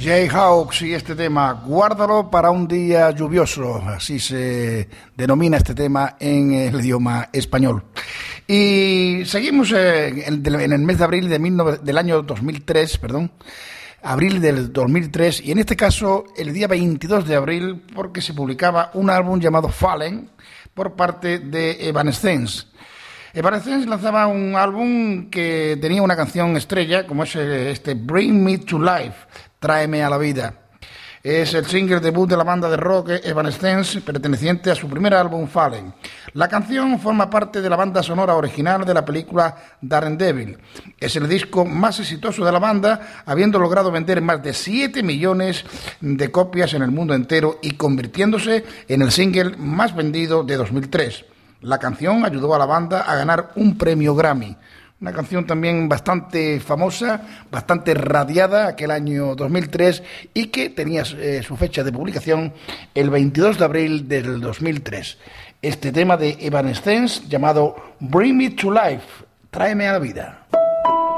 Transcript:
Jayhawks y este tema, guárdalo para un día lluvioso, así se denomina este tema en el idioma español. Y seguimos en el mes de abril del año 2003, abril del 2003, y en este caso el día 22 de abril, porque se publicaba un álbum llamado Fallen por parte de Evanescence. Evanescence lanzaba un álbum que tenía una canción estrella, como es este Bring Me to Life, Tráeme a la vida. Es el single debut de la banda de rock Evanescence, perteneciente a su primer álbum Fallen. La canción forma parte de la banda sonora original de la película Daredevil. Es el disco más exitoso de la banda, habiendo logrado vender más de 7 millones de copias en el mundo entero y convirtiéndose en el single más vendido de 2003. La canción ayudó a la banda a ganar un premio Grammy. Una canción también bastante famosa, bastante radiada aquel año 2003 y que tenía su fecha de publicación el 22 de abril del 2003. Este tema de Evanescence llamado Bring Me to Life, Tráeme a la vida.